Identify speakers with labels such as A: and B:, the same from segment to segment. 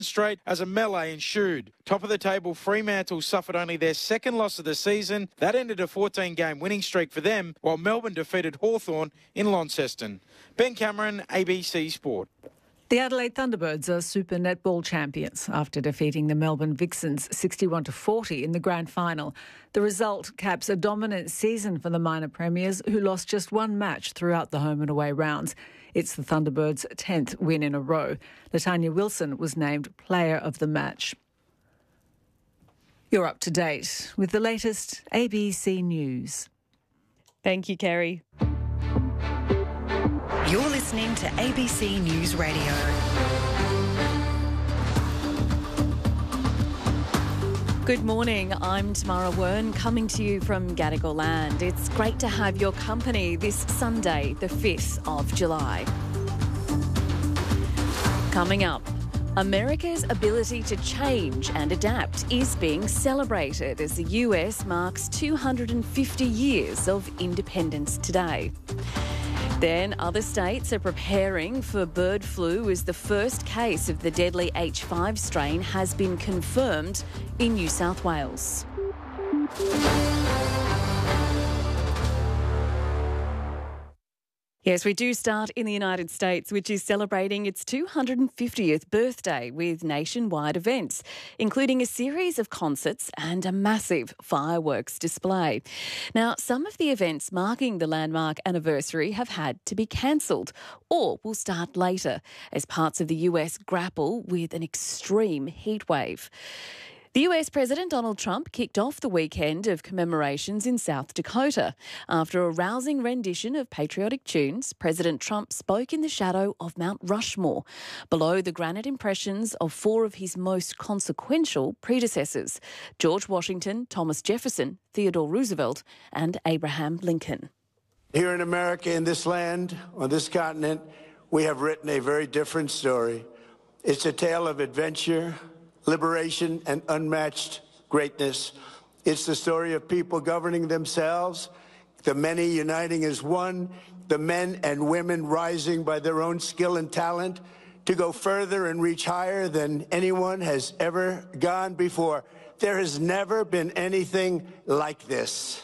A: straight as a melee ensued. Top of the table, Fremantle suffered only their second loss of the season. That ended a 14-game winning streak for them, while Melbourne defeated Hawthorn in Launceston. Ben Cameron, ABC Sport.
B: The Adelaide Thunderbirds are Super Netball champions after defeating the Melbourne Vixens 61-40 in the grand final. The result caps a dominant season for the minor premiers, who lost just one match throughout the home and away rounds. It's the Thunderbirds' 10th win in a row. Latanya Wilson was named Player of the Match. You're up to date with the latest ABC News.
C: Thank you, Kerry.
D: You're listening to ABC News Radio.
C: Good morning, I'm Tamara Wern, coming to you from Gadigal Land. It's great to have your company this Sunday, the 5th of July. Coming up, America's ability to change and adapt is being celebrated as the US marks 250 years of independence today. Then other states are preparing for bird flu as the first case of the deadly H5 strain has been confirmed in New South Wales. Yes, we do start in the United States, which is celebrating its 250th birthday with nationwide events, including a series of concerts and a massive fireworks display. Now, some of the events marking the landmark anniversary have had to be cancelled or will start later as parts of the US grapple with an extreme heatwave. The US President Donald Trump kicked off the weekend of commemorations in South Dakota. After a rousing rendition of patriotic tunes, President Trump spoke in the shadow of Mount Rushmore, below the granite impressions of four of his most consequential predecessors: George Washington, Thomas Jefferson, Theodore Roosevelt, and Abraham Lincoln.
E: Here in America, in this land, on this continent, we have written a very different story. It's a tale of adventure, liberation, and unmatched greatness. It's the story of people governing themselves, the many uniting as one, the men and women rising by their own skill and talent to go further and reach higher than anyone has ever gone before. There has never been anything like this.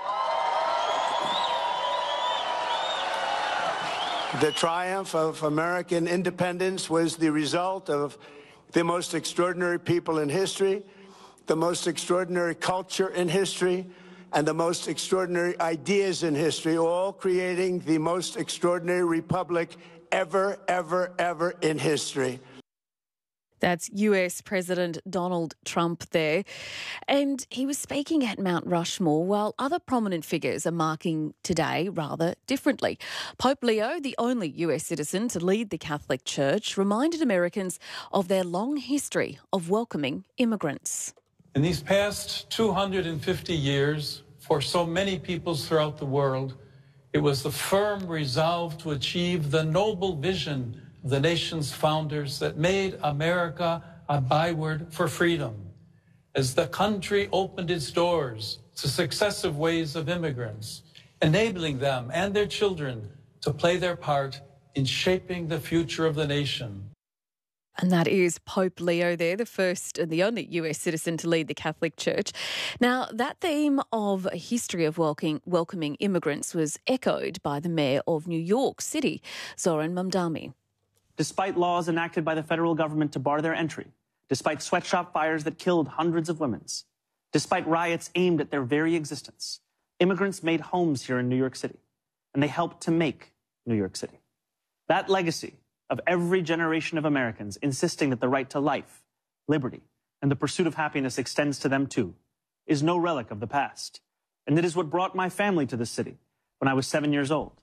E: The triumph of American independence was the result of the most extraordinary people in history, the most extraordinary culture in history, and the most extraordinary ideas in history, all creating the most extraordinary republic ever, ever, ever in history.
C: That's US President Donald Trump there. And he was speaking at Mount Rushmore while other prominent figures are marking today rather differently. Pope Leo, the only US citizen to lead the Catholic Church, reminded Americans of their long history of welcoming immigrants.
F: In these past 250 years, for so many peoples throughout the world, it was the firm resolve to achieve the noble vision of the nation's founders that made America a byword for freedom. As the country opened its doors to successive waves of immigrants, enabling them and their children to play their part in shaping the future of the nation.
C: And that is Pope Leo there, the first and the only US citizen to lead the Catholic Church. Now, that theme of a history of welcoming immigrants was echoed by the Mayor of New York City, Zoran Mamdani.
G: Despite laws enacted by the federal government to bar their entry, despite sweatshop fires that killed hundreds of women, despite riots aimed at their very existence, immigrants made homes here in New York City, and they helped to make New York City. That legacy of every generation of Americans insisting that the right to life, liberty, and the pursuit of happiness extends to them too, is no relic of the past. And it is what brought my family to this city when I was 7 years old.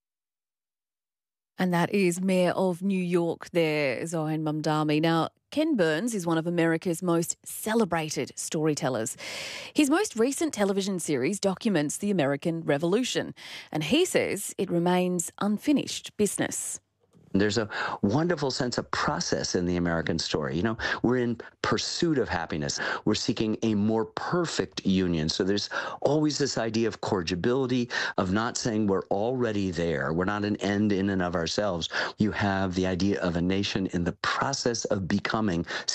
C: And that is Mayor of New York there, Zoran Mamdani. Now, Ken Burns is one of America's most celebrated storytellers. His most recent television series documents the American Revolution, and he says it remains unfinished business.
H: There's a wonderful sense of process in the American story. You know, we're in pursuit of happiness. We're seeking a more perfect union. So there's always this idea of cordiality, of not saying we're already there. We're not an end in and of ourselves. You have the idea of a nation in the process of becoming